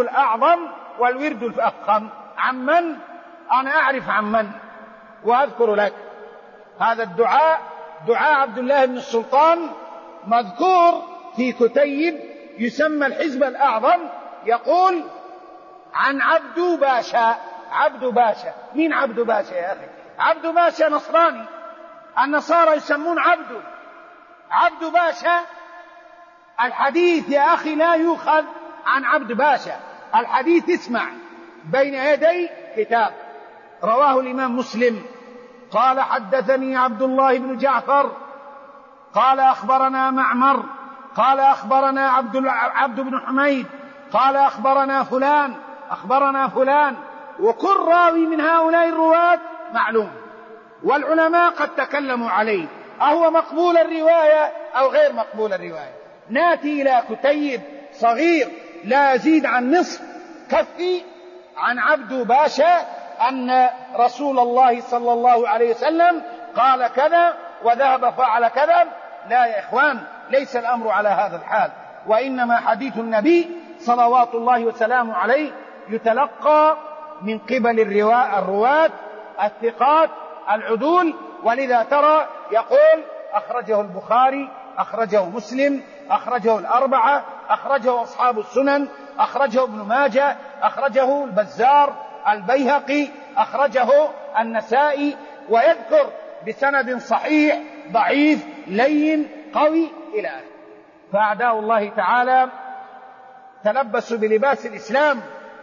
الأعظم والورد الأفخم. عمن؟ أنا أعرف عمن وأذكر لك. هذا الدعاء دعاء عبد الله بن السلطان مذكور في كتيب يسمى الحزب الأعظم، يقول عن عبد باشا. عبد باشا، مين عبد باشا يا أخي؟ عبد باشا نصراني، النصارى يسمون عبد باشا. الحديث يا أخي لا يؤخذ عن عبد باشا، الحديث اسمع بين يدي كتاب رواه الإمام مسلم قال حدثني عبد الله بن جعفر قال أخبرنا معمر قال أخبرنا عبد بن حميد قال أخبرنا فلان. وكل راوي من هؤلاء الرواة معلوم، والعلماء قد تكلموا عليه، أهو مقبول الرواية أو غير مقبول الرواية. ناتي إلى كتيب صغير لا يزيد عن نصف كفي عن عبد باشا أن رسول الله صلى الله عليه وسلم قال كذا وذهب فعل كذا. لا يا إخوان، ليس الأمر على هذا الحال، وإنما حديث النبي صلوات الله وسلامه عليه يتلقى من قبل الرواة الثقات العدول. ولذا ترى يقول أخرجه البخاري، أخرجه مسلم، أخرجه الأربعة، أخرجه أصحاب السنن، أخرجه ابن ماجه، أخرجه البزار، البيهقي، أخرجه النسائي، ويذكر بسند صحيح ضعيف لين قوي إلى آخره. فأعداء الله تعالى تلبسوا بلباس الإسلام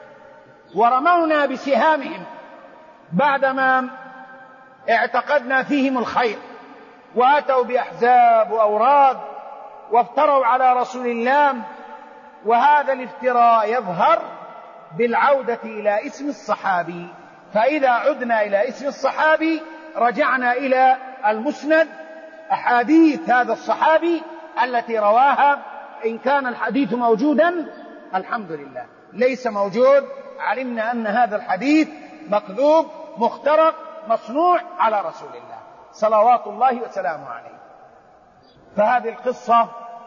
ورمونا بسهامهم بعدما اعتقدنا فيهم الخير، وأتوا بأحزاب وأوراد وافتروا على رسول الله. وهذا الافتراء يظهر بالعودة إلى اسم الصحابي، فإذا عدنا إلى اسم الصحابي رجعنا إلى المسند، أحاديث هذا الصحابي التي رواها. إن كان الحديث موجودا الحمد لله، ليس موجود علمنا أن هذا الحديث مكذوب مخترق مصنوع على رسول الله صلوات الله وسلامه عليه. فهذه القصة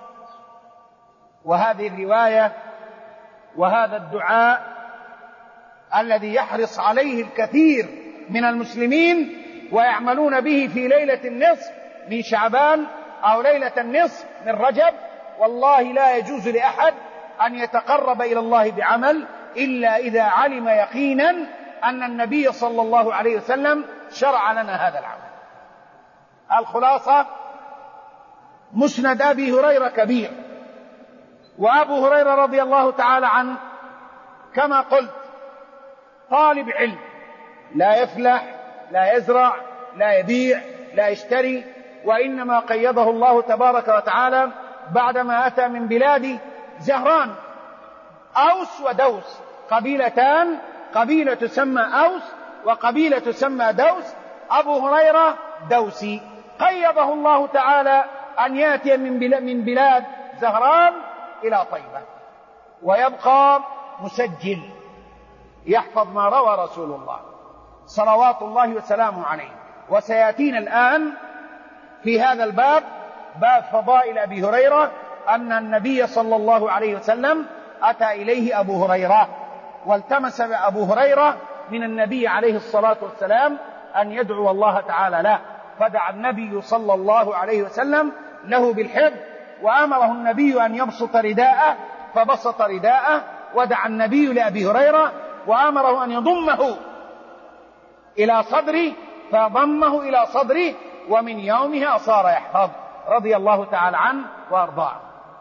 وهذه الرواية وهذا الدعاء الذي يحرص عليه الكثير من المسلمين ويعملون به في ليلة النصف من شعبان أو ليلة النصف من رجب، والله لا يجوز لأحد أن يتقرب إلى الله بعمل إلا إذا علم يقينا أن النبي صلى الله عليه وسلم شرع لنا هذا العمل. الخلاصة: مسند أبي هريرة كبير، وأبو هريرة رضي الله تعالى عنه كما قلت طالب علم، لا يفلح، لا يزرع، لا يبيع، لا يشتري، وإنما قيضه الله تبارك وتعالى بعدما أتى من بلاد زهران. أوس ودوس قبيلتان، قبيلة تسمى أوس وقبيلة تسمى دوس. أبو هريرة دوسي، قيضه الله تعالى أن يأتي من بلاد زهران إلى طيبة، ويبقى مسجل يحفظ ما روى رسول الله صلوات الله وسلامه عليه. وسيأتينا الآن في هذا الباب، باب فضائل أبي هريرة، أن النبي صلى الله عليه وسلم أتى إليه أبو هريرة والتمس أبو هريرة من النبي عليه الصلاة والسلام أن يدعو الله تعالى له، فدعا النبي صلى الله عليه وسلم له بالحفظ، وأمره النبي أن يبسط رداءه فبسط رداءه، ودعا النبي لأبي هريرة وأمره أن يضمه إلى صدره فضمه إلى صدره، ومن يومها صار يحفظ رضي الله تعالى عنه وأرضاه.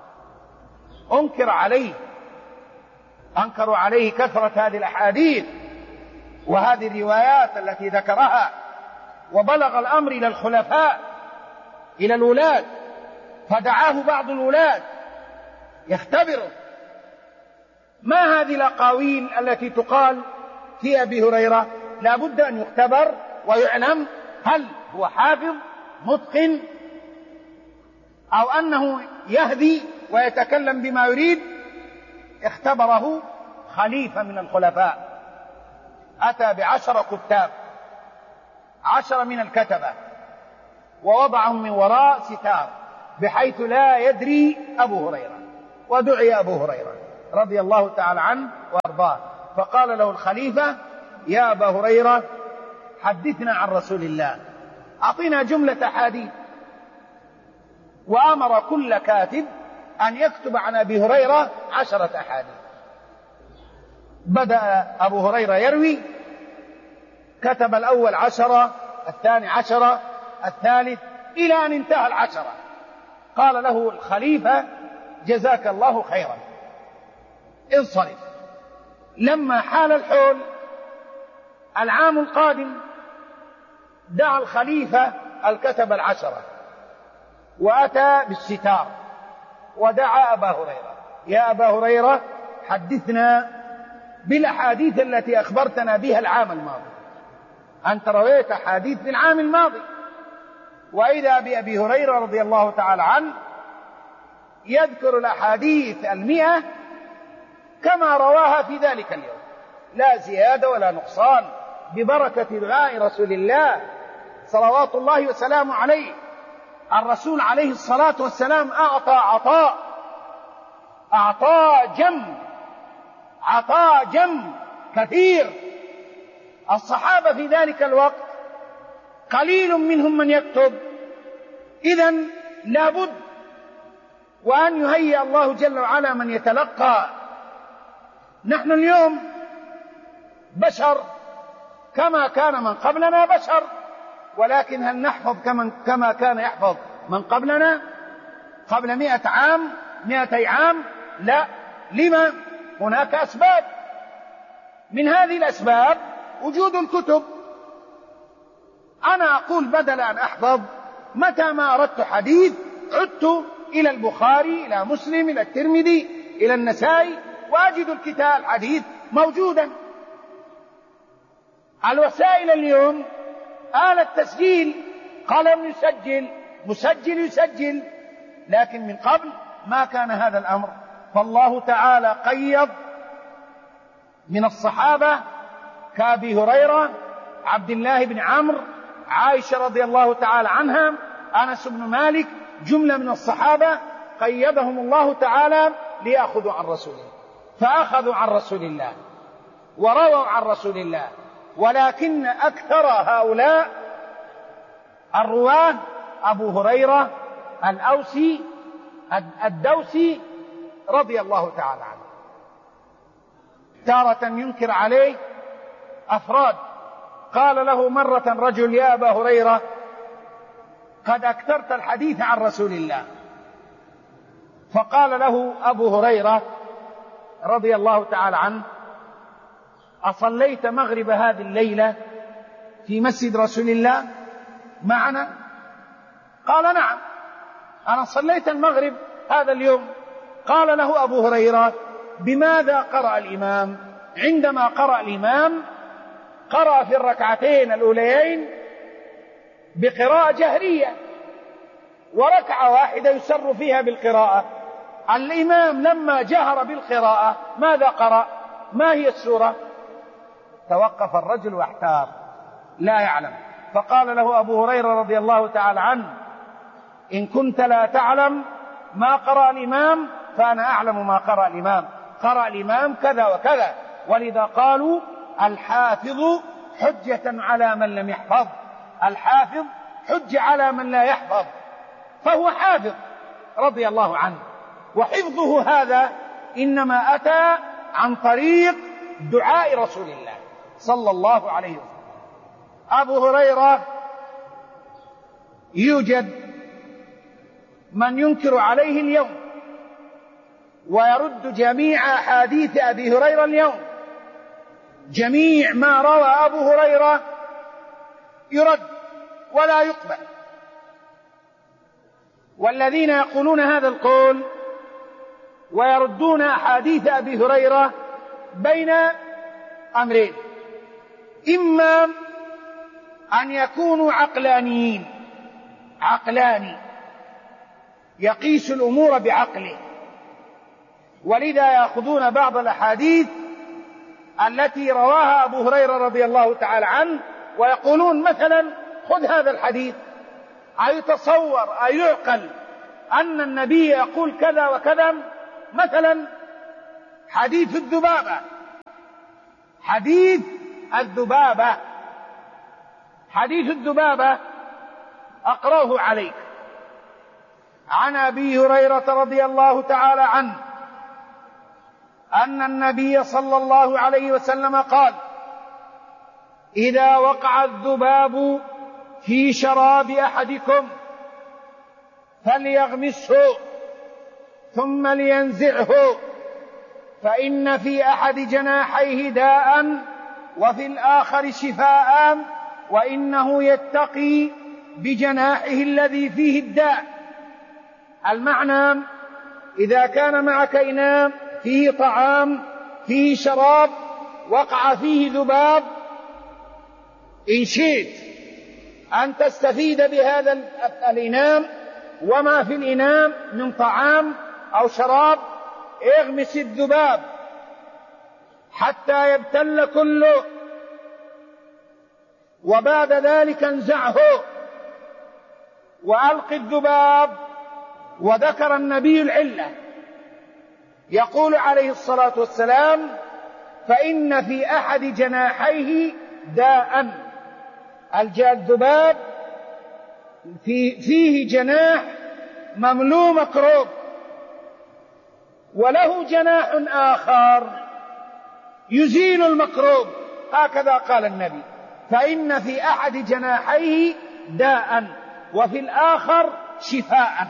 أنكروا عليه كثرة هذه الأحاديث وهذه الروايات التي ذكرها، وبلغ الأمر إلى الخلفاء إلى الولاة، فدعاه بعض الولاة يختبره: ما هذه الأقاويل التي تقال في أبي هريرة؟ لا بد أن يختبر ويعلم هل هو حافظ متقن أو أنه يهدي ويتكلم بما يريد. اختبره خليفة من الخلفاء، أتى ب10 كتاب، 10 من الكتبة، ووضعهم من وراء ستار بحيث لا يدري أبو هريرة، ودعي أبو هريرة رضي الله تعالى عنه وأرضاه. فقال له الخليفة: يا أبا هريرة حدثنا عن رسول الله، أعطينا جملة أحاديث. وأمر كل كاتب أن يكتب عن أبي هريرة 10 أحاديث. بدأ أبو هريرة يروي، كتب الأول 10، الثاني 10، الثالث، إلى أن انتهى 10. قال له الخليفة: جزاك الله خيرا، انصرف. لما حال الحول العام القادم دعا الخليفة الكتب 10 وأتى بالستار ودعا أبا هريرة: يا أبا هريرة حدثنا بالأحاديث التي أخبرتنا بها العام الماضي، أنت رويت أحاديث في العام الماضي. وإذا بأبي هريرة رضي الله تعالى عنه يذكر الأحاديث 100 كما رواها في ذلك اليوم، لا زيادة ولا نقصان، ببركة دعاء رسول الله صلوات الله وسلامه عليه. الرسول عليه الصلاة والسلام أعطى جم كثير. الصحابة في ذلك الوقت قليل منهم من يكتب، إذن لابد وأن يهيئ الله جل وعلا من يتلقى. نحن اليوم بشر كما كان من قبلنا بشر، ولكن هل نحفظ كما كان يحفظ من قبلنا قبل 100 عام 200 عام؟ لا. لما؟ هناك أسباب، من هذه الأسباب وجود الكتب. أنا أقول بدل أن أحفظ، متى ما أردت حديث عدت إلى البخاري، إلى مسلم، إلى الترمذي، إلى النسائي، وأجد الكتاب الحديث موجودا. الوسائل اليوم آلة تسجيل، قلم يسجل، مسجل يسجل، لكن من قبل ما كان هذا الأمر. فالله تعالى قيض من الصحابة كأبي هريرة، عبد الله بن عمرو، عائشة رضي الله تعالى عنها، أنس بن مالك، جملة من الصحابة قيدهم الله تعالى ليأخذوا عن رسول الله، فأخذوا عن رسول الله ورووا عن رسول الله. ولكن أكثر هؤلاء الرواه أبو هريرة الدوسي رضي الله تعالى عنه. تارة ينكر عليه أفراد. قال له مرة رجل: يا أبا هريرة قد أكثرت الحديث عن رسول الله. فقال له أبو هريرة رضي الله تعالى عنه: أصليت مغرب هذه الليلة في مسجد رسول الله معنا؟ قال: نعم، أنا صليت المغرب هذا اليوم. قال له أبو هريرة: بماذا قرأ الإمام؟ عندما قرأ الإمام قرأ في الركعتين الأوليين بقراءة جهرية، وركعة واحدة يسر فيها بالقراءة. الإمام لما جهر بالقراءة ماذا قرأ؟ ما هي السورة؟ توقف الرجل واحتار، لا يعلم. فقال له أبو هريرة رضي الله تعالى عنه: إن كنت لا تعلم ما قرأ الإمام فأنا أعلم ما قرأ الإمام. قرأ الإمام كذا وكذا. ولذا قالوا: الحافظ حجة على من لم يحفظ. الحافظ حجة على من لا يحفظ، فهو حافظ رضي الله عنه. وحفظه هذا إنما أتى عن طريق دعاء رسول الله صلى الله عليه وسلم. أبو هريرة يوجد من ينكر عليه اليوم ويرد جميع أحاديث أبي هريرة اليوم. جميع ما روى أبو هريرة يرد ولا يقبل. والذين يقولون هذا القول ويردون أحاديث أبي هريرة بين أمرين: إما أن يكونوا عقلاني يقيس الأمور بعقله، ولذا يأخذون بعض الأحاديث التي رواها أبو هريرة رضي الله تعالى عنه ويقولون مثلا: خذ هذا الحديث، أيتصور أيعقل أن النبي يقول كذا وكذا؟ مثلا حديث الذبابة. حديث الذبابة، حديث الذبابة أقرأه عليك. عن أبي هريرة رضي الله تعالى عنه أن النبي صلى الله عليه وسلم قال: إذا وقع الذباب في شراب أحدكم فليغمسه ثم لينزعه، فإن في أحد جناحيه داء وفي الآخر شفاء، وإنه يتقي بجناحه الذي فيه الداء. المعنى: إذا كان معك إناء فيه طعام فيه شراب وقع فيه ذباب، إن شئت أن تستفيد بهذا الإناء وما في الإناء من طعام أو شراب، اغمس الذباب حتى يبتل كله، وبعد ذلك انزعه وألق الذباب. وذكر النبي العلة، يقول عليه الصلاة والسلام: فإن في أحد جناحيه داء. الذباب فيه جناح مملوء مكروب، وله جناح آخر يزيل المكروب، هكذا قال النبي: فإن في أحد جناحيه داء وفي الآخر شفاء.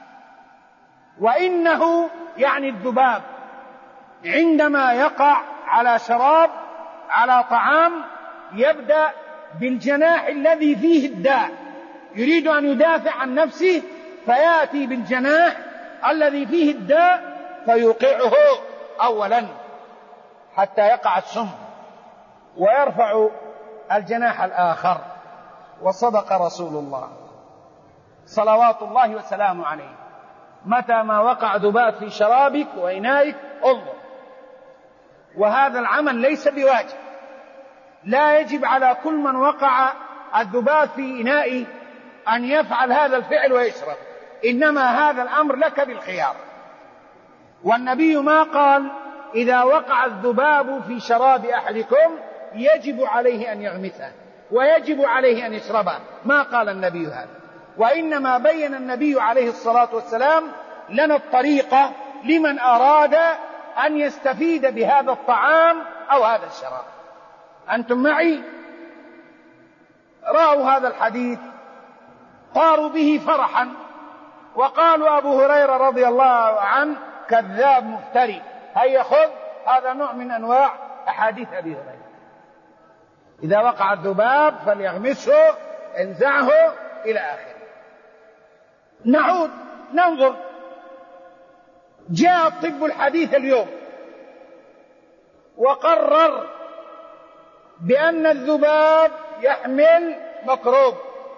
وإنه يعني الذباب عندما يقع على شراب على طعام يبدأ بالجناح الذي فيه الداء، يريد أن يدافع عن نفسه فيأتي بالجناح الذي فيه الداء فيوقعه أولا حتى يقع السم، ويرفع الجناح الآخر. وصدق رسول الله صلوات الله وسلامه عليه: متى ما وقع ذباب في شرابك وإنائك انظر. وهذا العمل ليس بواجب، لا يجب على كل من وقع الذباب في إنائه أن يفعل هذا الفعل ويشرب، إنما هذا الأمر لك بالخيار. والنبي ما قال: إذا وقع الذباب في شراب أحدكم يجب عليه أن يغمسه ويجب عليه أن يشربه، ما قال النبي هذا، وإنما بين النبي عليه الصلاة والسلام لنا الطريقة لمن أراد أن يستفيد بهذا الطعام أو هذا الشراب. أنتم معي؟ رأوا هذا الحديث طاروا به فرحا، وقالوا: أبو هريرة رضي الله عنه كذاب مفتري، هيا خذ. هذا نوع من أنواع أحاديث أبي هريرة: إذا وقع الذباب فليغمسه، انزعه، إلى آخره. نعود ننظر. جاء الطب الحديث اليوم وقرر بأن الذباب يحمل مكروب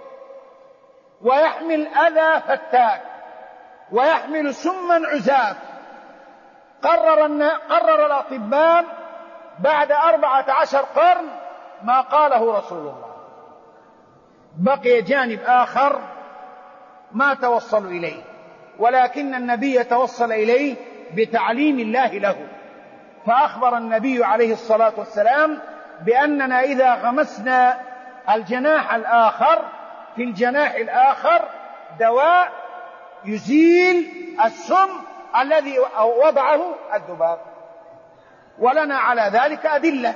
ويحمل أذى فتاك ويحمل سما عزاف. قرر الأطباء بعد 14 قرن ما قاله رسول الله. بقي جانب آخر ما توصلوا إليه، ولكن النبي توصل إليه بتعليم الله له، فأخبر النبي عليه الصلاة والسلام بأننا إذا غمسنا الجناح الآخر في الجناح الآخر دواء يزيل السم الذي وضعه الذباب، ولنا على ذلك أدلة.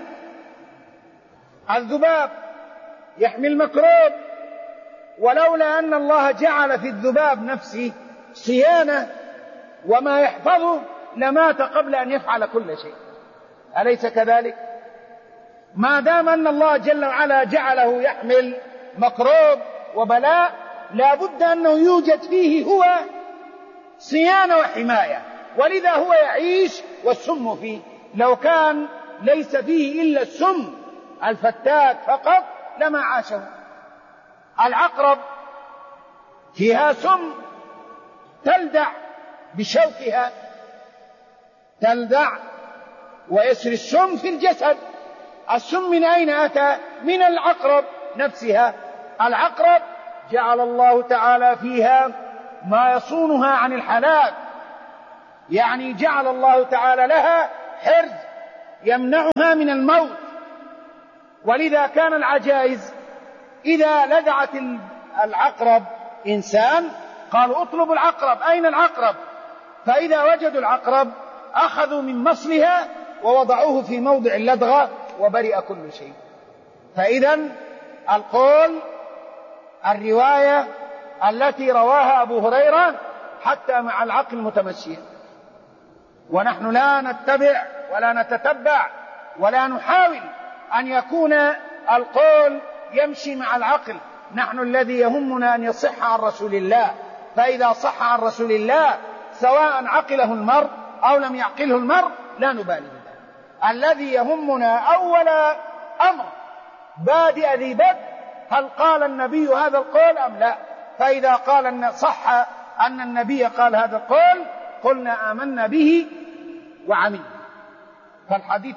الذباب يحمل مكروب، ولولا أن الله جعل في الذباب نفسه صيانة وما يحفظه لمات قبل أن يفعل كل شيء، أليس كذلك؟ ما دام أن الله جل وعلا جعله يحمل مكروب وبلاء لا بد أنه يوجد فيه هو صيانة وحماية، ولذا هو يعيش والسم فيه. لو كان ليس فيه إلا السم الفتاك فقط لما عاشه. العقرب فيها سم تلدع بشوكها، تلدع ويسري السم في الجسد. السم من أين أتى؟ من العقرب نفسها. العقرب جعل الله تعالى فيها ما يصونها عن الحلاك، يعني جعل الله تعالى لها حرز يمنعها من الموت. ولذا كان العجائز إذا لدعت العقرب إنسان قالوا اطلبوا العقرب، أين العقرب؟ فإذا وجدوا العقرب أخذوا من مصلها ووضعوه في موضع اللدغة وبرئ كل شيء. فإذا القول الرواية التي رواها أبو هريرة حتى مع العقل متمشيا، ونحن لا نتبع ولا نتتبع ولا نحاول أن يكون القول يمشي مع العقل. نحن الذي يهمنا أن يصح عن رسول الله، فإذا صح عن رسول الله سواء عقله المرء أو لم يعقله المرء لا نبالي بذلك. الذي يهمنا أول أمر بادئ ذي بدء هل قال النبي هذا القول أم لا. فإذا قال أن صح أن النبي قال هذا القول قلنا آمنا به وعملنا. فالحديث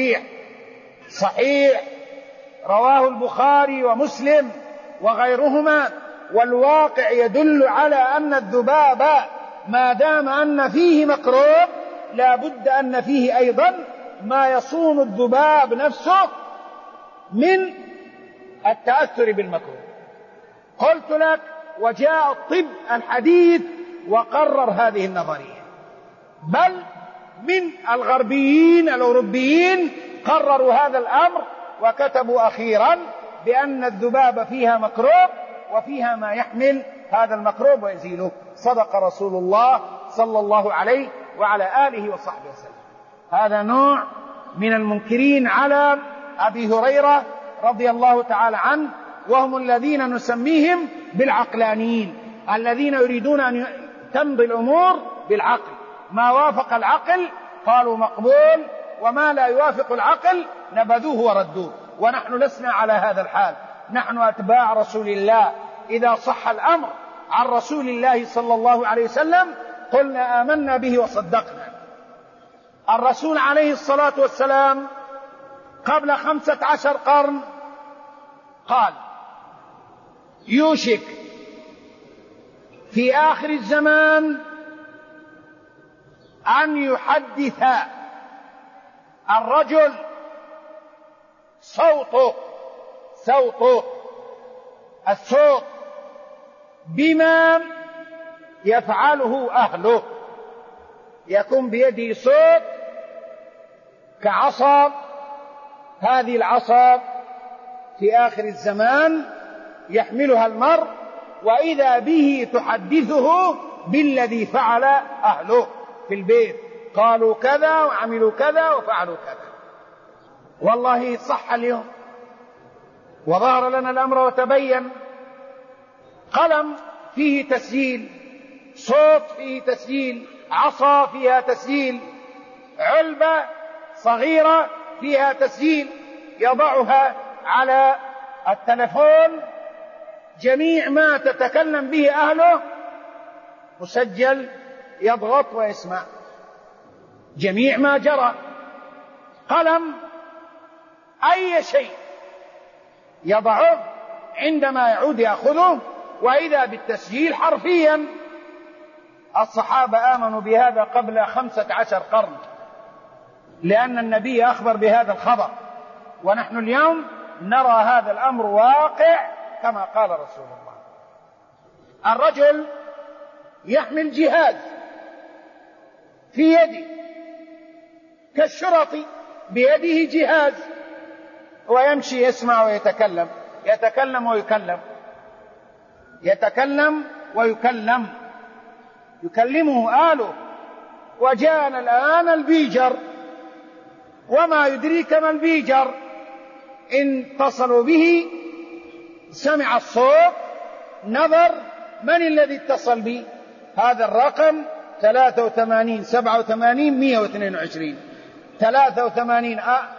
صحيح رواه البخاري ومسلم وغيرهما، والواقع يدل على أن الذباب ما دام أن فيه مكروه لا بد أن فيه أيضا ما يصون الذباب نفسه من التأثر بالمكروه. قلت لك وجاء الطب الحديث وقرر هذه النظرية، بل من الغربيين الأوروبيين قرروا هذا الأمر وكتبوا أخيرا بأن الذباب فيها مكروب وفيها ما يحمل هذا المكروب ويزيله. صدق رسول الله صلى الله عليه وعلى آله وصحبه وسلم. هذا نوع من المنكرين على أبي هريرة رضي الله تعالى عنه، وهم الذين نسميهم بالعقلانيين، الذين يريدون أن تمضي الأمور بالعقل. ما وافق العقل قالوا مقبول، وما لا يوافق العقل نبذوه وردوه. ونحن لسنا على هذا الحال، نحن أتباع رسول الله. إذا صح الأمر عن رسول الله صلى الله عليه وسلم قلنا آمنا به وصدقنا. الرسول عليه الصلاة والسلام قبل 15 قرن قال يوشك في آخر الزمان أن يحدث الرجل صوته الصوت بما يفعله أهله. يكون بيده صوت كعصا، هذه العصا في آخر الزمان يحملها المرء، وإذا به تحدثه بالذي فعل أهله في البيت، قالوا كذا وعملوا كذا وفعلوا كذا. والله صح اليوم وظهر لنا الأمر وتبين. قلم فيه تسجيل، صوت فيه تسجيل، عصا فيها تسجيل، علبة صغيرة فيها تسجيل يضعها على التلفون، جميع ما تتكلم به أهله مسجل، يضغط ويسمع جميع ما جرى. قلم أي شيء يضعه عندما يعود يأخذه، وإذا بالتسجيل حرفيا. الصحابة آمنوا بهذا قبل 15 قرن، لأن النبي أخبر بهذا الخبر، ونحن اليوم نرى هذا الأمر واقع كما قال رسول الله. الرجل يحمل جهاز في يده كالشرط، بيده جهاز، ويمشي يسمع ويتكلم، يتكلم ويكلم، يكلمه آله. وجاءنا الآن البيجر، وما يدريك ما البيجر، إن اتصلوا به سمع الصوت، نظر من الذي اتصل به، هذا الرقم 83 87 122 83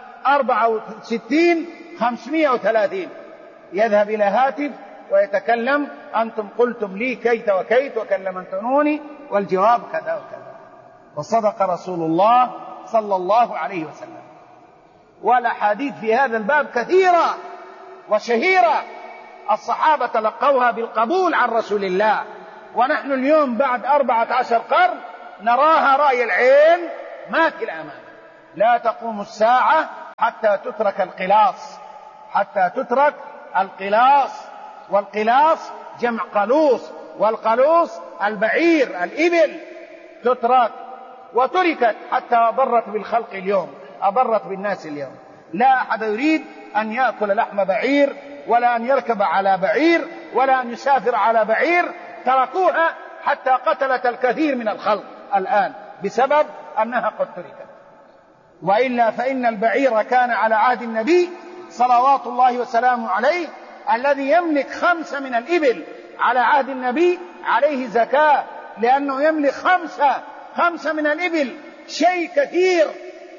64 530. يذهب إلى هاتف ويتكلم: أنتم قلتم لي كيت وكيت وكلمتموني والجواب كذا وكذا. وصدق رسول الله صلى الله عليه وسلم. والأحاديث في هذا الباب كثيرة وشهيرة، الصحابة تلقوها بالقبول عن رسول الله، ونحن اليوم بعد 14 قرن نراها رأي العين ما في الأمان. لا تقوم الساعة حتى تترك القلاص، حتى تترك القلاص، والقلاص جمع قلوص، والقلوص البعير الإبل تترك وتركت حتى أضرت بالخلق اليوم، أضرت بالناس اليوم. لا أحد يريد أن يأكل لحم بعير ولا أن يركب على بعير ولا أن يسافر على بعير، تركوها حتى قتلت الكثير من الخلق الآن بسبب أنها قد تركت. وإلا فإن البعير كان على عهد النبي صلوات الله وسلامه عليه الذي يملك 5 من الإبل على عهد النبي عليه زكاة، لأنه يملك 5 من الإبل، شيء كثير.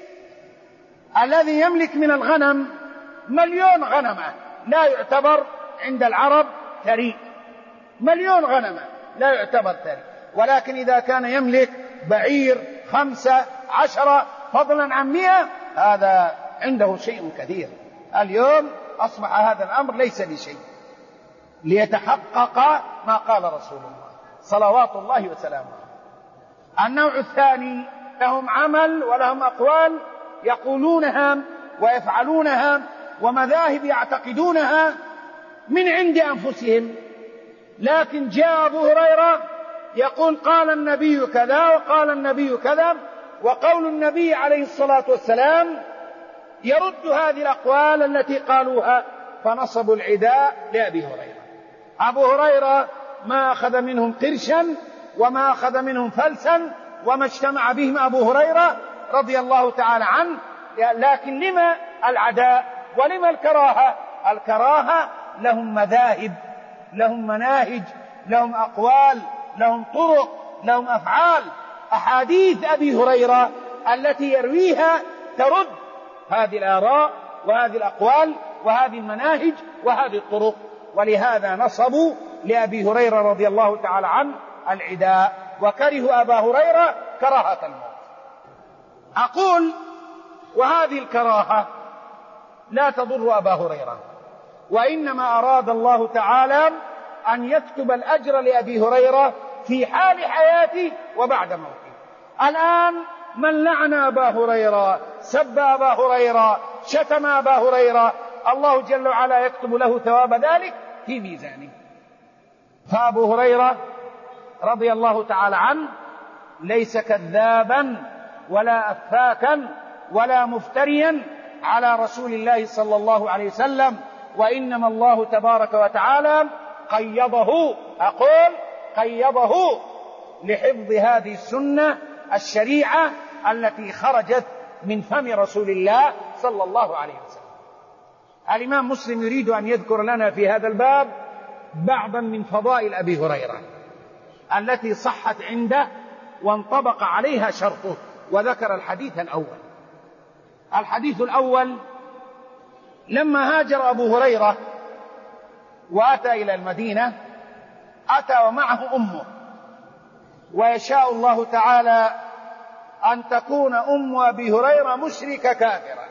الذي يملك من الغنم 1,000,000 غنمة لا يعتبر عند العرب ثري، 1,000,000 غنمة لا يعتبر ثري. ولكن إذا كان يملك بعير 5 10 فضلا عن 100 هذا عنده شيء كثير. اليوم أصبح هذا الأمر ليس بشيء، ليتحقق ما قال رسول الله صلوات الله وسلامه. النوع الثاني لهم عمل ولهم أقوال يقولونها ويفعلونها ومذاهب يعتقدونها من عند أنفسهم، لكن جاء أبو هريرة يقول قال النبي كذا وقال النبي كذا، وقول النبي عليه الصلاة والسلام يرد هذه الأقوال التي قالوها، فنصبوا العداء لأبي هريرة. أبو هريرة ما أخذ منهم قرشا وما أخذ منهم فلسا وما اجتمع بهم أبو هريرة رضي الله تعالى عنه. لكن لما العداء ولما الكراهة؟ الكراهة لهم مذاهب، لهم مناهج، لهم أقوال، لهم طرق، لهم أفعال. أحاديث أبي هريرة التي يرويها ترد هذه الآراء وهذه الأقوال وهذه المناهج وهذه الطرق، ولهذا نصبوا لأبي هريرة رضي الله تعالى عنه العداء، وكرهوا أبا هريرة كراهة الموت. أقول وهذه الكراهة لا تضر أبا هريرة، وإنما أراد الله تعالى أن يكتب الأجر لأبي هريرة في حال حياته وبعد موته. الآن من لعن أبا هريرة، سب أبا هريرة، شتم أبا هريرة، الله جل وعلا يكتب له ثواب ذلك في ميزانه. فأبو هريرة رضي الله تعالى عنه ليس كذابا ولا أفاكا ولا مفتريا على رسول الله صلى الله عليه وسلم، وإنما الله تبارك وتعالى قيضه، أقول قيضه لحفظ هذه السنة الشريعة التي خرجت من فم رسول الله صلى الله عليه وسلم. الإمام مسلم يريد أن يذكر لنا في هذا الباب بعضا من فضائل أبي هريرة التي صحت عنده وانطبق عليها شرطه، وذكر الحديث الأول. الحديث الأول: لما هاجر أبو هريرة وأتى إلى المدينة أتى ومعه أمه، ويشاء الله تعالى أن تكون أم أبي هريرة مشركة كافرة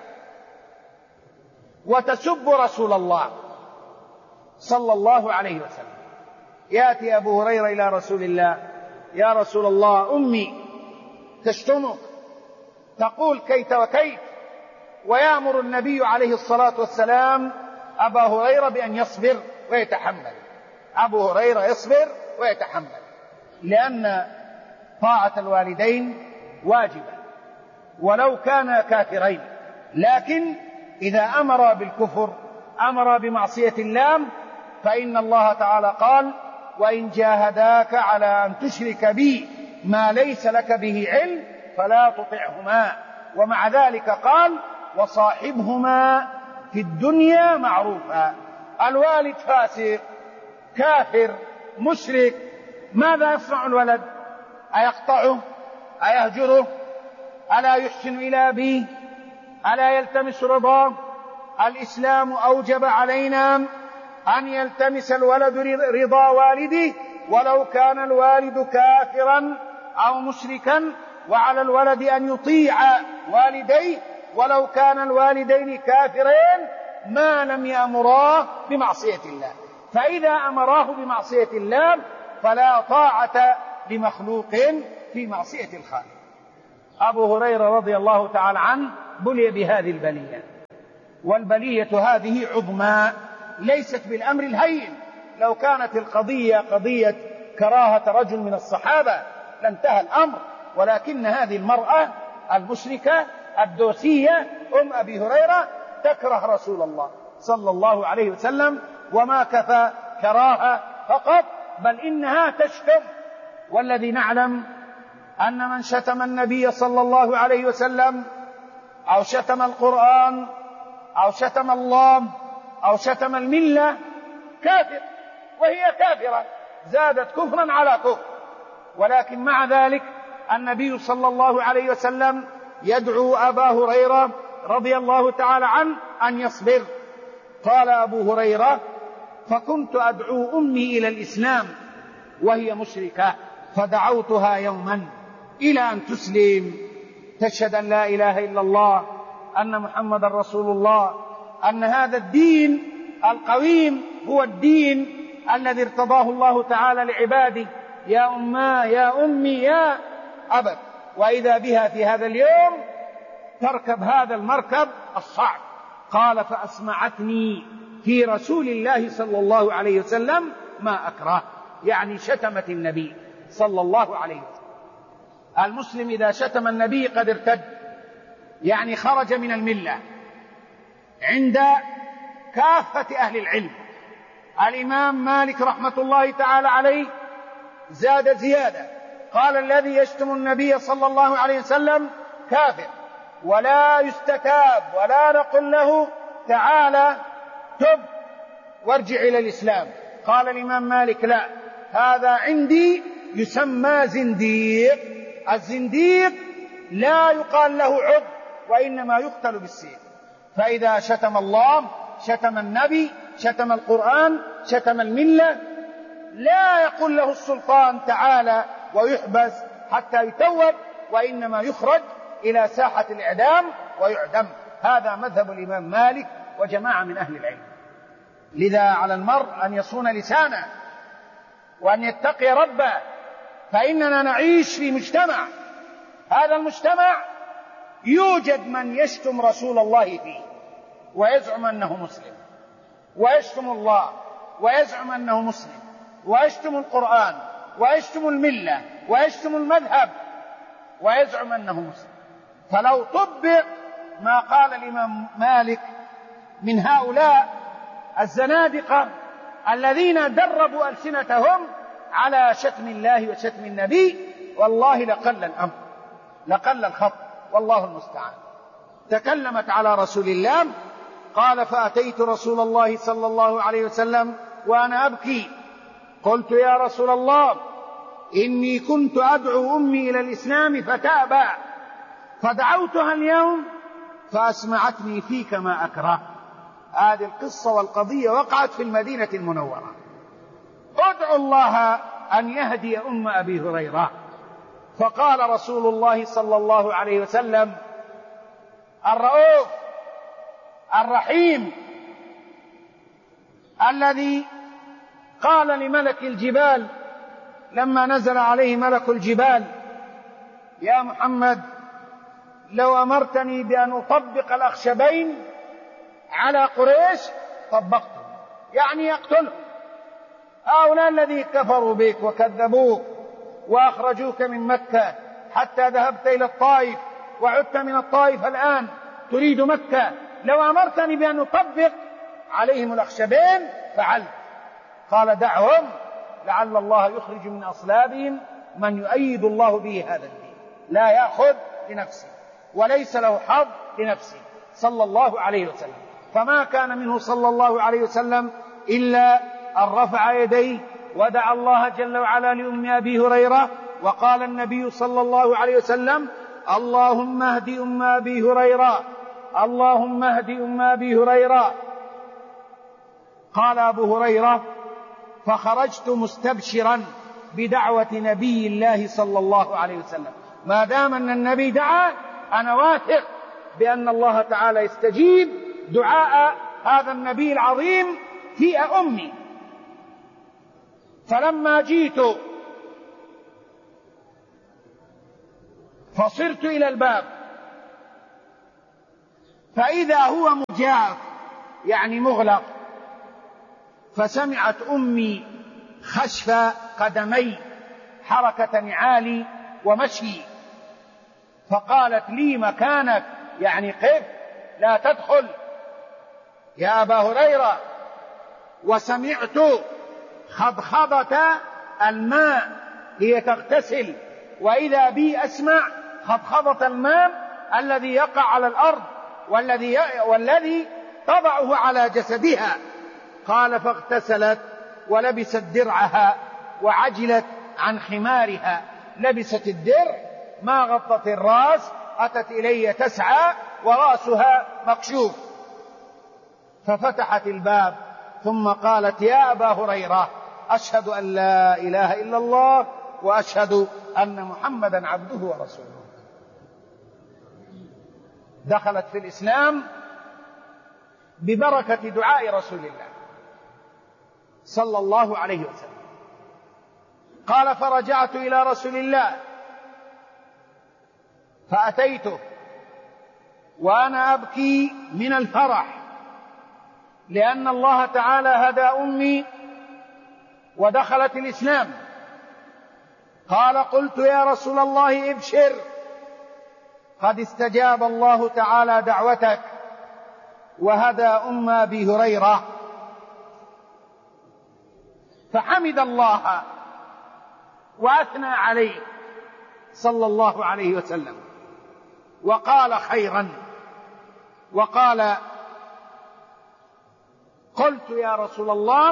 وتسب رسول الله صلى الله عليه وسلم. يأتي أبو هريرة إلى رسول الله: يا رسول الله أمي تشتمك، تقول كيت وكيت، ويأمر النبي عليه الصلاة والسلام أبا هريرة بأن يصبر ويتحمل. أبو هريرة يصبر ويتحمل، لأن طاعة الوالدين واجبة ولو كانا كافرين، لكن إذا أمر بالكفر أمر بمعصية الله، فإن الله تعالى قال: وإن جاهداك على أن تشرك بي ما ليس لك به علم فلا تطعهما. ومع ذلك قال: وصاحبهما في الدنيا معروفا. الوالد فاسق كافر مشرك، ماذا يصنع الولد؟ أيقطعه؟ أيهجره؟ ألا يحسن إلى أبيه؟ ألا يلتمس رضاه؟ الإسلام أوجب علينا أن يلتمس الولد رضا والده ولو كان الوالد كافرا أو مشركا، وعلى الولد أن يطيع والديه ولو كان الوالدين كافرين ما لم يأمراه بمعصية الله. فإذا أمراه بمعصية الله فلا طاعة لمخلوق في معصية الخالق. أبو هريرة رضي الله تعالى عنه بلي بهذه البلية، والبلية هذه عظمى ليست بالأمر الهين. لو كانت القضية قضية كراهة رجل من الصحابة لانتهى الأمر، ولكن هذه المرأة المشركة الدوسية أم أبي هريرة تكره رسول الله صلى الله عليه وسلم، وما كفى كراهة فقط، بل إنها تشتم. والذي نعلم أن من شتم النبي صلى الله عليه وسلم أو شتم القرآن أو شتم الله أو شتم الملة كافر، وهي كافرة زادت كفرا على كفر. ولكن مع ذلك النبي صلى الله عليه وسلم يدعو أبا هريرة رضي الله تعالى عنه أن يصبر. قال أبو هريرة: فكنت أدعو أمي إلى الإسلام وهي مشركة، فدعوتها يوما إلى أن تسلم، تشهد أن لا إله إلا الله، أن محمد رسول الله، أن هذا الدين القويم هو الدين الذي ارتضاه الله تعالى لعباده. يا أماه يا أمي يا أبت. وإذا بها في هذا اليوم تركب هذا المركب الصعب. قال: فأسمعتني في رسول الله صلى الله عليه وسلم ما أكره، يعني شتمت النبي صلى الله عليه وسلم. المسلم إذا شتم النبي قد ارتد، يعني خرج من الملة عند كافة أهل العلم. الإمام مالك رحمة الله تعالى عليه زاد زيادة، قال: الذي يشتم النبي صلى الله عليه وسلم كافر، ولا يستتاب، ولا نقل له تعالى تب وارجع إلى الإسلام. قال الإمام مالك: لا، هذا عندي يسمى زنديق. الزنديق لا يقال له عض، وإنما يقتل بالسيف. فإذا شتم الله، شتم النبي، شتم القرآن، شتم الملة، لا يقول له السلطان تعالى ويحبس حتى يتوب، وإنما يخرج إلى ساحة الإعدام ويعدم. هذا مذهب الإمام مالك وجماعة من أهل العلم. لذا على المرء أن يصون لسانه وأن يتقي ربه، فإننا نعيش في مجتمع، هذا المجتمع يوجد من يشتم رسول الله فيه ويزعم أنه مسلم، ويشتم الله ويزعم أنه مسلم، ويشتم القرآن ويشتم الملة ويشتم المذهب ويزعم أنه مسلم. فلو طبق ما قال الإمام مالك من هؤلاء الزنادقة الذين دربوا ألسنتهم على شتم الله وشتم النبي، والله لقل الأمر، لقل الخط، والله المستعان. تكلمت على رسول الله، قال: فأتيت رسول الله صلى الله عليه وسلم وأنا أبكي، قلت: يا رسول الله، إني كنت أدعو أمي إلى الإسلام فتأبى، فدعوتها اليوم فأسمعتني فيك ما أكره. هذه القصة والقضية وقعت في المدينة المنورة. ادعوا الله أن يهدي أم أبي هريرة. فقال رسول الله صلى الله عليه وسلم الرؤوف الرحيم الذي قال لملك الجبال لما نزل عليه ملك الجبال: يا محمد، لو أمرتني بأن أطبق الأخشبين على قريش طبقته، يعني يقتلهم. هؤلاء الذي كفروا بك وكذبوك وأخرجوك من مكة حتى ذهبت إلى الطائف وعدت من الطائف الآن تريد مكة، لو أمرتني بأن أطبق عليهم الأخشبين فعلت. قال: دعهم، لعل الله يخرج من أصلابهم من يؤيد الله به هذا الدين، لا يأخذ لنفسه وليس له حظ لنفسه صلى الله عليه وسلم. فما كان منه صلى الله عليه وسلم إلا أن رفع يديه ودعا الله جل وعلا لأم أبي هريرة. وقال النبي صلى الله عليه وسلم: اللهم اهد أم أبي هريرة، اللهم اهد أم أبي هريرة. قال أبو هريرة: فخرجت مستبشرا بدعوة نبي الله صلى الله عليه وسلم. ما دام أن النبي دعا أنا واثق بأن الله تعالى يستجيب دعاء هذا النبي العظيم في أمي. فصرت إلى الباب فإذا هو مجاف يعني مغلق، فسمعت أمي خشف قدمي حركة نعالي ومشي، فقالت لي مكانك يعني قف لا تدخل يا أبا هريرة. وسمعت خضخضة الماء هي تغتسل، وإذا بي أسمع خضخضة الماء الذي يقع على الأرض والذي تضعه على جسدها. قال فاغتسلت ولبست درعها وعجلت عن خمارها، لبست الدرع ما غطت الرأس، أتت إلي تسعى ورأسها مكشوف، ففتحت الباب ثم قالت يا أبا هريرة أشهد أن لا إله إلا الله وأشهد أن محمدا عبده ورسوله. دخلت في الإسلام ببركة دعاء رسول الله صلى الله عليه وسلم. قال فرجعت إلى رسول الله فأتيته وأنا أبكي من الفرح لأن الله تعالى هدى أمي ودخلت الإسلام. قال قلت يا رسول الله ابشر قد استجاب الله تعالى دعوتك وهدى أم أبي هريرة. فحمد الله وأثنى عليه صلى الله عليه وسلم وقال خيرا، وقال قلت يا رسول الله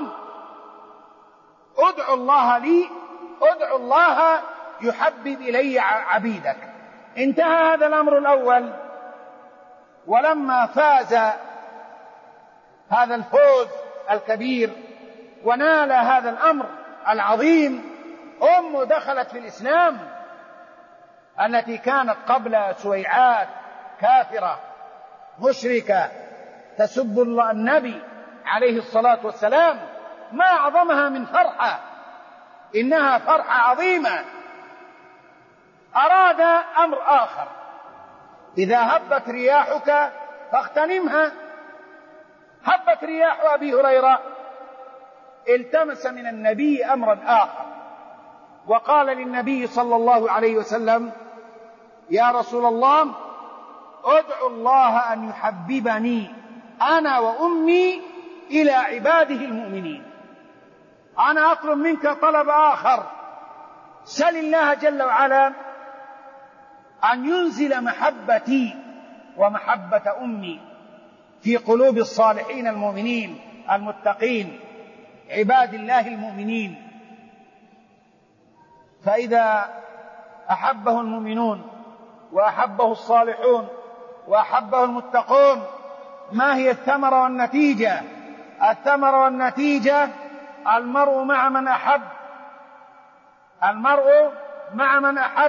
ادعو الله لي، ادعو الله يحبب إلي عبيدك. انتهى هذا الأمر الأول. ولما فاز هذا الفوز الكبير ونال هذا الأمر العظيم، أم دخلت في الإسلام التي كانت قبل سويعات كافرة مشركة تسب النبي عليه الصلاة والسلام، ما أعظمها من فرحة، إنها فرحة عظيمة. أراد أمر آخر، إذا هبت رياحك فاغتنمها. هبت رياح أبي هريرة، التمس من النبي أمرا آخر وقال للنبي صلى الله عليه وسلم يا رسول الله ادعو الله أن يحببني أنا وأمي إلى عباده المؤمنين. أنا أطلب منك طلب آخر، سل الله جل وعلا أن ينزل محبتي ومحبة أمي في قلوب الصالحين المؤمنين المتقين عباد الله المؤمنين. فإذا أحبه المؤمنون وأحبه الصالحون وأحبه المتقون، ما هي الثمرة والنتيجة؟ الثمرة والنتيجة المرء مع من أحب، المرء مع من أحب.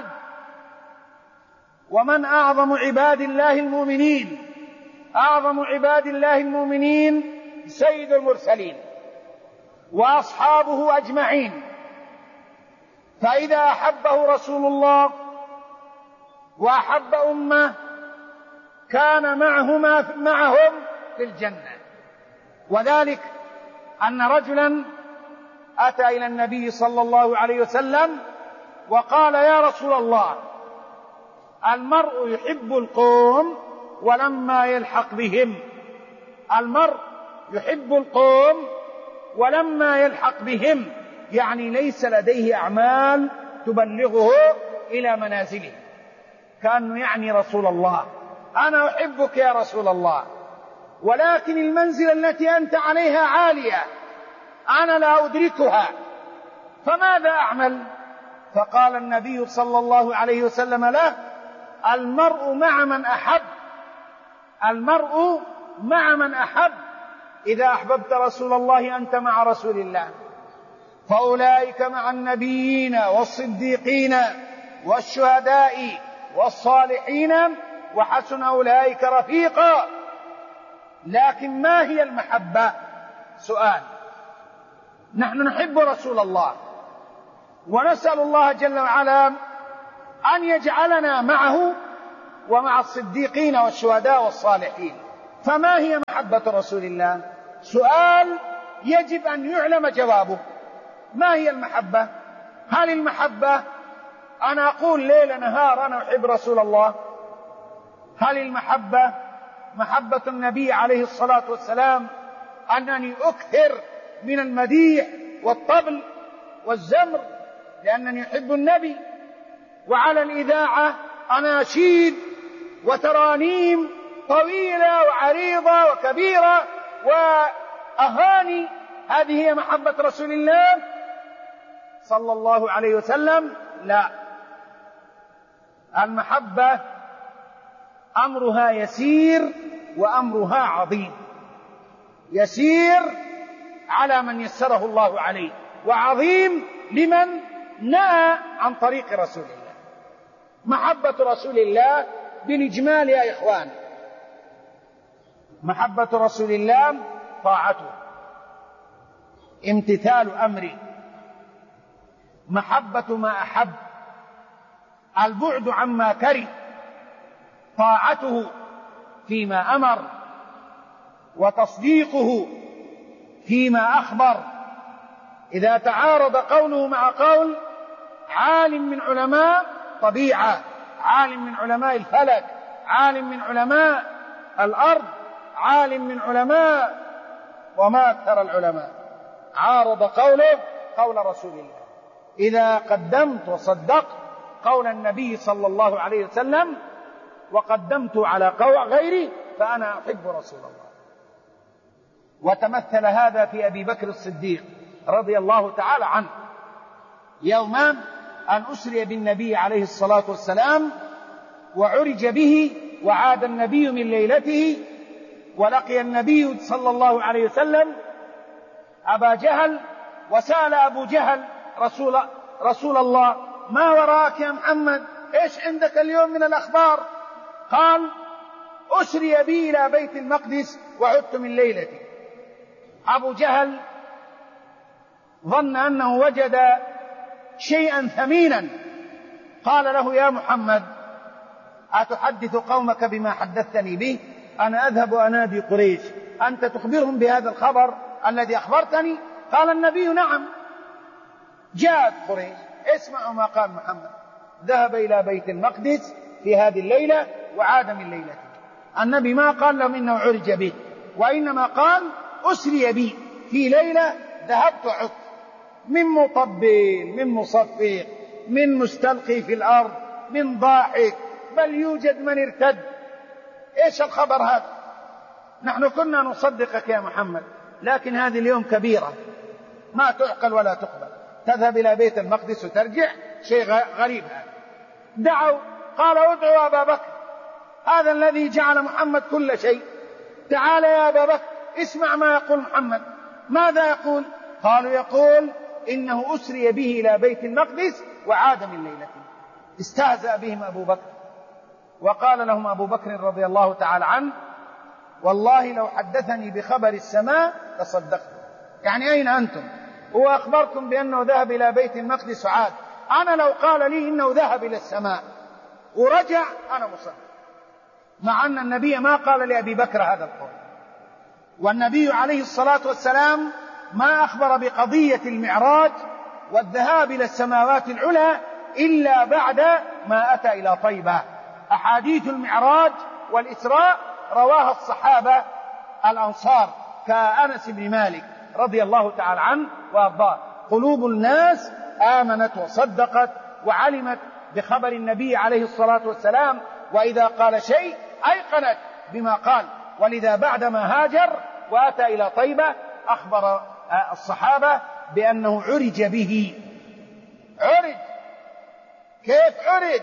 ومن أعظم عباد الله المؤمنين؟ أعظم عباد الله المؤمنين سيد المرسلين وأصحابه أجمعين. فإذا أحبه رسول الله وأحب أمه كان معهم في الجنة. وذلك أن رجلا أتى إلى النبي صلى الله عليه وسلم وقال يا رسول الله المرء يحب القوم ولما يلحق بهم، المرء يحب القوم ولما يلحق بهم، يعني ليس لديه أعمال تبلغه إلى منازله. كان يعني رسول الله أنا أحبك يا رسول الله، ولكن المنزلة التي أنت عليها عالية، أنا لا أدركها، فماذا أعمل؟ فقال النبي صلى الله عليه وسلم له المرء مع من أحب، المرء مع من أحب. إذا أحببت رسول الله أنت مع رسول الله، فأولئك مع النبيين والصديقين والشهداء والصالحين وحسن أولئك رفيقا. لكن ما هي المحبة؟ سؤال. نحن نحب رسول الله ونسأل الله جل وعلا أن يجعلنا معه ومع الصديقين والشهداء والصالحين. فما هي محبة رسول الله؟ سؤال يجب أن يعلم جوابه. ما هي المحبة؟ هل المحبة أنا أقول ليل نهار أنا أحب رسول الله؟ هل المحبة محبة النبي عليه الصلاة والسلام أنني أكثر من المديح والطبل والزمر لأنني أحب النبي، وعلى الإذاعة أناشيد وترانيم طويلة وعريضة وكبيرة وأغاني؟ هذه هي محبة رسول الله صلى الله عليه وسلم؟ لا. المحبة أمرها يسير وأمرها عظيم. يسير على من يسره الله عليه، وعظيم لمن نأى عن طريق رسول الله. محبة رسول الله بالإجمال يا إخوان: محبة رسول الله طاعته، امتثال أمره، محبة ما أحب، البعد عما كره، طاعته فيما أمر، وتصديقه فيما أخبر. إذا تعارض قوله مع قول عالم من علماء طبيعة، عالم من علماء الفلك، عالم من علماء الأرض، عالم من علماء وما أكثر العلماء، عارض قوله قول رسول الله، إذا قدمت وصدقت قول النبي صلى الله عليه وسلم وقدمت على قول غيري فأنا أحب رسول الله. وتمثل هذا في أبي بكر الصديق رضي الله تعالى عنه يوما أن أسري بالنبي عليه الصلاة والسلام وعرج به، وعاد النبي من ليلته، ولقي النبي صلى الله عليه وسلم أبا جهل، وسأل أبو جهل رسول الله: ما وراك يا محمد؟ إيش عندك اليوم من الأخبار؟ قال: أسري بي إلى بيت المقدس وعدت من ليلتي. أبو جهل ظن أنه وجد شيئا ثمينا، قال له: يا محمد، أتحدث قومك بما حدثتني به؟ أنا أذهب أنادي قريش، أنت تخبرهم بهذا الخبر الذي أخبرتني؟ قال النبي: نعم. جاءت قريش، اسمعوا ما قال محمد: ذهب إلى بيت المقدس في هذه الليلة وعاد من ليلته. النبي ما قال لهم إنه عرج به، وإنما قال: أسري بي في ليلة ذهبت وعدت، من مطبل، من مصفق، من مستلقي في الأرض، من ضاحك، بل يوجد من ارتد. إيش الخبر هذا؟ نحن كنا نصدقك يا محمد، لكن هذه اليوم كبيرة ما تعقل ولا تقبل، تذهب إلى بيت المقدس وترجع، شيء غريب هذا. دعوا، قال: ادعوا أبا بكر، هذا الذي جعل محمد كل شيء، تعال يا أبا بكر اسمع ما يقول محمد. ماذا يقول؟ قالوا: يقول إنه أسري به إلى بيت المقدس وعاد من ليلته. استهزأ بهم أبو بكر، وقال لهم أبو بكر رضي الله تعالى عنه: والله لو حدثني بخبر السماء لصدقته. يعني أين أنتم؟ هو أخبركم بأنه ذهب إلى بيت المقدس وعاد، أنا لو قال لي إنه ذهب إلى السماء ورجع أنا مصدق، مع أن النبي ما قال لأبي بكر هذا القول. والنبي عليه الصلاة والسلام ما أخبر بقضية المعراج والذهاب إلى السماوات العلى إلا بعد ما أتى إلى طيبة. أحاديث المعراج والإسراء رواها الصحابة الأنصار كأنس بن مالك رضي الله تعالى عنه وأرضاه. قلوب الناس آمنت وصدقت وعلمت بخبر النبي عليه الصلاة والسلام، وإذا قال شيء أيقنت بما قال. ولذا بعدما هاجر وأتى إلى طيبة أخبر الصحابة بأنه عرج به. عرج، كيف عرج؟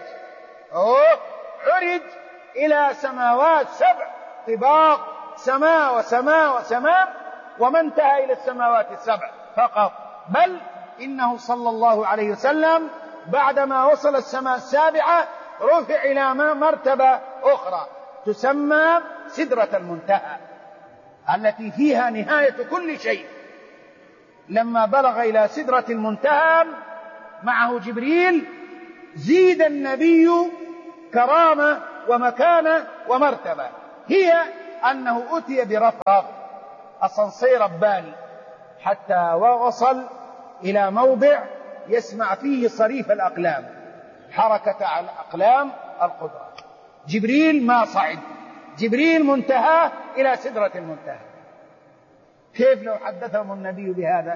عرج إلى سماوات 7 طباق، سماء وسماء وسماء، وما انتهى إلى السماوات 7 فقط، بل إنه صلى الله عليه وسلم بعدما وصل السماء 7 رفع إلى مرتبة أخرى تسمى سدرة المنتهى، التي فيها نهاية كل شيء. لما بلغ إلى سدرة المنتهى معه جبريل زيد النبي كرامة ومكانة ومرتبة، هي أنه أتي برفرف أسانسير رباني حتى وصل إلى موضع يسمع فيه صريف الأقلام، حركة الأقلام القدرة. جبريل ما صعد، جبريل منتهى إلى سدرة المنتهى. كيف لو حدثهم النبي بهذا؟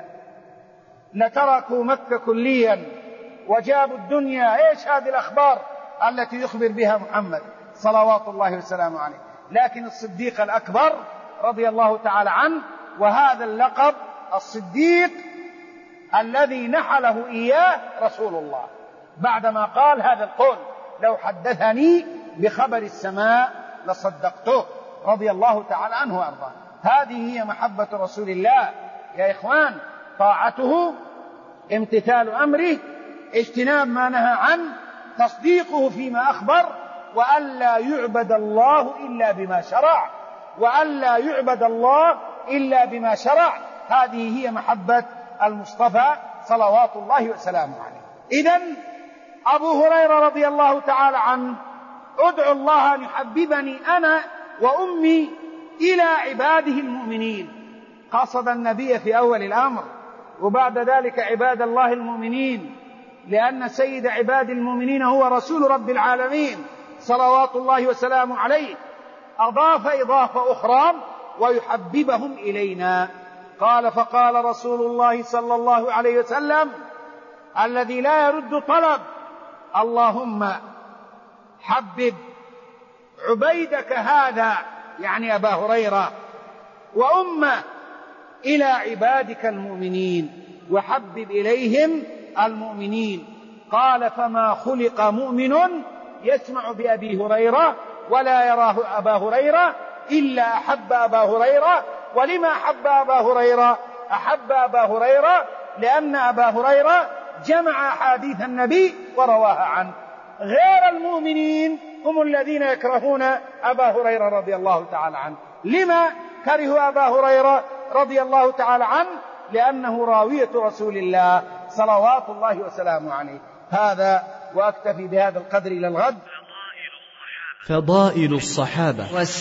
لتركوا مكة كليا وجابوا الدنيا. ايش هذه الأخبار التي يخبر بها محمد صلوات الله وسلامه عليه؟ لكن الصديق الأكبر رضي الله تعالى عنه، وهذا اللقب الصديق الذي نحله إياه رسول الله بعدما قال هذا القول: لو حدثني بخبر السماء لصدقته، رضي الله تعالى عنه وأرضاه. هذه هي محبة رسول الله يا إخوان: طاعته، امتثال أمره، اجتناب ما نهى عنه، تصديقه فيما أخبر، وألا يعبد الله إلا بما شرع، وألا يعبد الله إلا بما شرع. هذه هي محبة المصطفى صلوات الله وسلامه عليه. إذن أبو هريرة رضي الله تعالى عنه: ادعو الله أن يحببني أنا وأمي إلى عباده المؤمنين. قصد النبي في أول الأمر، وبعد ذلك عباد الله المؤمنين، لأن سيد عباد المؤمنين هو رسول رب العالمين صلوات الله وسلامه عليه. أضاف إضافة أخرى: ويحببهم إلينا. قال: فقال رسول الله صلى الله عليه وسلم الذي لا يرد طلب: اللهم حبب عبيدك هذا، يعني أبا هريرة، وأمه إلى عبادك المؤمنين، وحبب إليهم المؤمنين. قال: فما خلق مؤمن يسمع بأبي هريرة ولا يراه أبا هريرة إلا أحب أبا هريرة. ولما أحب أبا هريرة؟ أحب أبا هريرة لأن أبا هريرة جمع أحاديث النبي ورواها عنه. غير المؤمنين هم الذين يكرهون أبا هريرة رضي الله تعالى عنه. لما كرهوا أبا هريرة رضي الله تعالى عنه؟ لأنه راوية رسول الله صلوات الله وسلامه عليه. هذا، وأكتفي بهذا القدر إلى الغد. فضائل الصحابة.